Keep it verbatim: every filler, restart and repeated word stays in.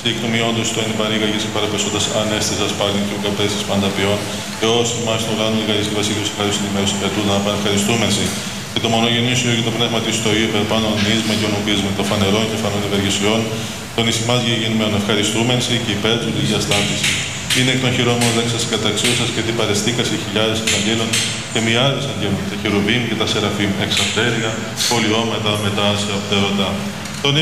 και εκ του μειόντος το εν παρήγαγες και παραπεσόντας ανέστησας πάλιν και ο καπέσης πανταπιών, και όσοι μας το γάνουν ηγαρής και βασίλειος χάρης ενημέρωση πετούδα να πανευχαριστούμενσι. Και το μονογενή σου και το πνεύμα της στο υπερ πάνω νίσμα και ονοπείς με το φανερό και φανών ευεργεσιών, τον εις ημάς γεννημένων ευχαριστούμενσι και υπέρ του λίγη αστάθηση. Είναι εκ των χειρόμων δέξας καταξίωσας και τι παρεστήκας οι χιλιάδες αγγέλων και μοιάδες αγγέλων, τα χερουβίμ και τα σεραφείμ εξαπτέρια, πολιόμετα μετά σε απτέρωτα.